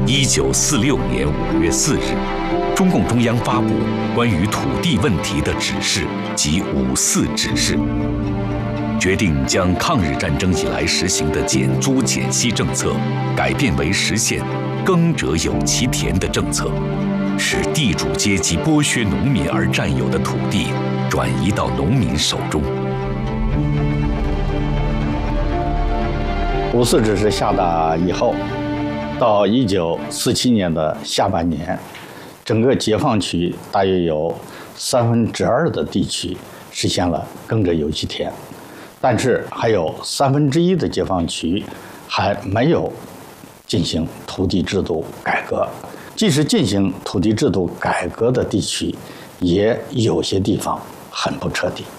1946年5月4日，中共中央发布关于土地问题的指示及5·4指示，决定将抗日战争以来实行的减租减息政策改变为实现耕者有其田的政策，使地主阶级剥削农民而占有的土地转移到农民手中。 5·4指示下达以后，到1947年的下半年，整个解放区大约有2/3的地区实现了耕者有其田，但是还有1/3的解放区还没有进行土地制度改革。即使进行土地制度改革的地区，也有些地方很不彻底。